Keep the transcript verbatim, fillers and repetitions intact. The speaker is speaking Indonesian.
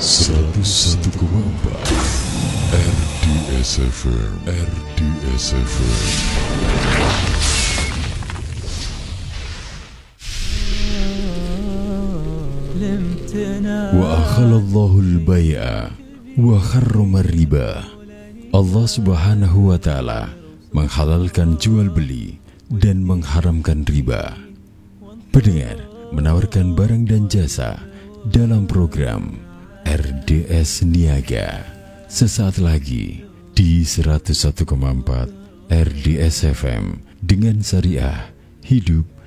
seratus satu koma empat R D S F M R D S F M. Wa akhalallahu al-bai'a wa harrama riba. Allah Subhanahu wa taala menghalalkan jual beli dan mengharamkan riba. Pendengar menawarkan barang dan jasa dalam program R D S Niaga sesaat lagi di seratus satu koma empat R D S F M dengan syariah hidup